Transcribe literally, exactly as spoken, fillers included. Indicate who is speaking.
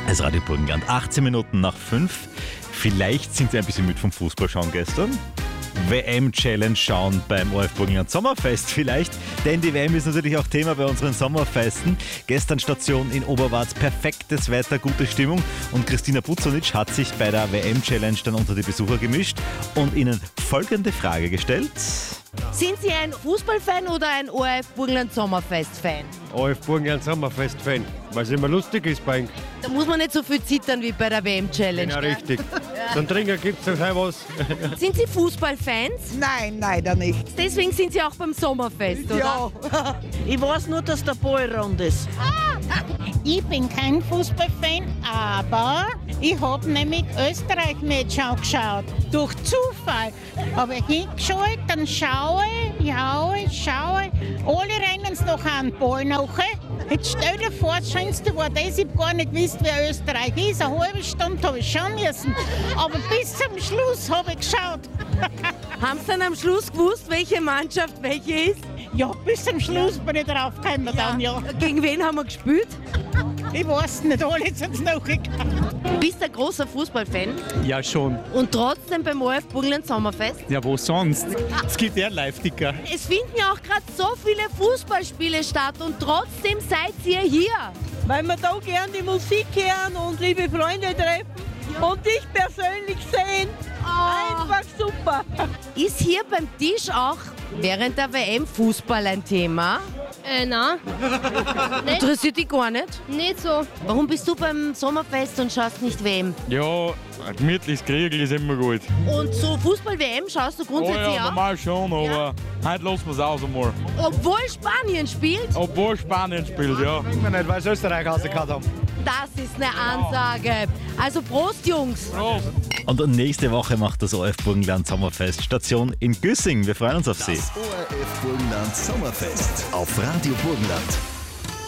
Speaker 1: Das Radio Burgenland, achtzehn Minuten nach fünf. Vielleicht sind Sie ein bisschen müde vom Fußball schauen gestern. W M-Challenge schauen beim O R F Burgenland Sommerfest vielleicht, denn die W M ist natürlich auch Thema bei unseren Sommerfesten. Gestern Station in Oberwarz, perfektes Wetter, gute Stimmung und Christina Buconic hat sich bei der W M-Challenge dann unter die Besucher gemischt und ihnen folgende Frage gestellt.
Speaker 2: Sind Sie ein Fußballfan oder ein O R F Burgenland Sommerfest-Fan?
Speaker 3: O R F Burgenland Sommerfest-Fan, weil es immer lustig ist bei ihm.
Speaker 2: Da muss man nicht so viel zittern wie bei der W M-Challenge.
Speaker 3: Ja, richtig. Zum Trinken gibt es auch was.
Speaker 2: Sind Sie Fußballfans?
Speaker 4: Nein, leider nicht.
Speaker 2: Deswegen sind Sie auch beim Sommerfest, oder?
Speaker 4: Ja.
Speaker 5: Ich weiß nur, dass der Ball rund ist.
Speaker 6: Ich bin kein Fußballfan, aber ich habe nämlich Österreich-Match angeschaut. Durch Zufall. Habe ich hingeschaut, dann schaue, schaue, schaue. Alle rennen es noch an den Ball nachher. Jetzt stell dir vor, das Schönste war das, ich habe gar nicht gewusst, wer Österreich ist. Eine halbe Stunde habe ich schauen müssen. Aber bis zum Schluss habe ich geschaut.
Speaker 2: Haben Sie dann am Schluss gewusst, welche Mannschaft welche ist?
Speaker 6: Ja, bis zum Schluss bin ich drauf gekommen dann, ja.
Speaker 2: Gegen wen haben wir gespielt?
Speaker 6: Ich weiß nicht, alle sind es nachgegangen.
Speaker 2: Bist du ein großer Fußballfan
Speaker 7: Ja, schon.
Speaker 2: und trotzdem beim O R F Burgenland Sommerfest?
Speaker 7: Ja, wo sonst? Es gibt ja Live-Ticker.
Speaker 2: Es finden ja auch gerade so viele Fußballspiele statt und trotzdem seid ihr hier.
Speaker 5: Weil wir da gern die Musik hören und liebe Freunde treffen und dich persönlich sehen. Einfach super.
Speaker 2: Ist hier beim Tisch auch während der W M Fußball ein Thema?
Speaker 8: Äh, nein,
Speaker 2: Interessiert dich gar nicht?
Speaker 8: nicht so.
Speaker 2: Warum bist du beim Sommerfest und schaust nicht W M?
Speaker 9: Ja, ein gemütliches Kriegel ist immer gut.
Speaker 2: Und so Fußball-W M schaust du
Speaker 9: Oh
Speaker 2: grundsätzlich
Speaker 9: ja,
Speaker 2: auch?
Speaker 9: normal schon, aber heute lassen wir es aus einmal.
Speaker 2: Obwohl Spanien spielt?
Speaker 9: Obwohl Spanien spielt, ja.
Speaker 3: Wir nicht, weil es Österreich rausgehauen haben.
Speaker 2: Das ist eine Ansage. Also Prost, Jungs.
Speaker 9: Prost.
Speaker 1: Und nächste Woche macht das O R F Burgenland Sommerfest Station in Güssing. Wir freuen uns auf Sie.
Speaker 10: Das O R F Burgenland Sommerfest auf Radio Burgenland.